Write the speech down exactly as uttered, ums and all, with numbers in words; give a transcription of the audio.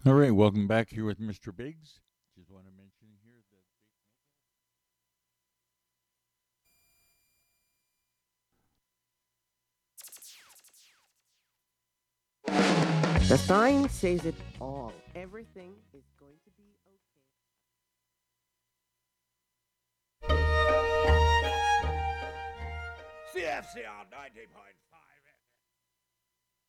All right, welcome back here with Mister Biggs. Just want to mention here The sign says it all. Everything is going to be C F C R ninety point